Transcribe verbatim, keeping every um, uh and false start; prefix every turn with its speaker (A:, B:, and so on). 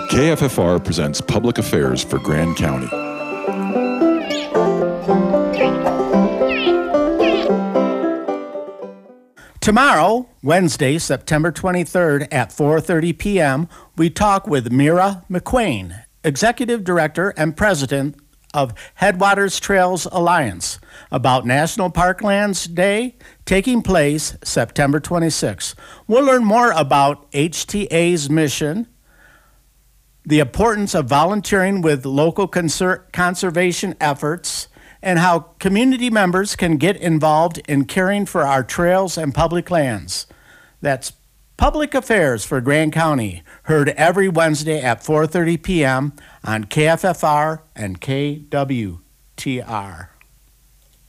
A: K F F R presents Public Affairs for Grand County.
B: Tomorrow, Wednesday, September twenty-third at four thirty p.m., we talk with Mira McQuain, Executive Director and President of Headwaters Trails Alliance, about National Parklands Day taking place September twenty-sixth. We'll learn more about H T A's mission, the importance of volunteering with local conser- conservation efforts, and how community members can get involved in caring for our trails and public lands. That's Public Affairs for Grand County, heard every Wednesday at four thirty p.m. on K F F R and K W T R.